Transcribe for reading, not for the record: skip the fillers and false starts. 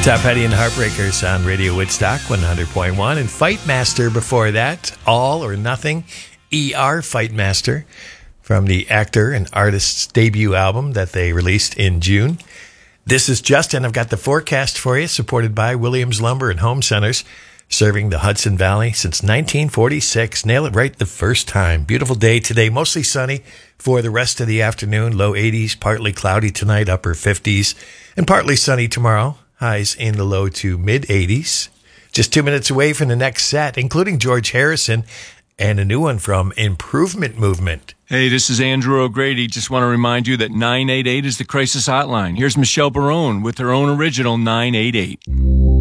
Top Hattie and Heartbreakers on Radio Woodstock 100.1, and Fight Master before that, All or Nothing, ER Fight Master, from the actor and artist's debut album that they released in June. This is Justin. I've got the forecast for you, supported by Williams Lumber and Home Centers, serving the Hudson Valley since 1946. Nail it right the first time. Beautiful day today, mostly sunny for the rest of the afternoon. Low 80s, partly cloudy tonight, upper 50s, and partly sunny tomorrow. Highs in the low to mid 80s. Just 2 minutes away from the next set, including George Harrison and a new one from Improvement Movement. Hey, this is Andrew O'Grady. Just want to remind you that 988 is the crisis hotline. Here's Michelle Barone with her own original 988.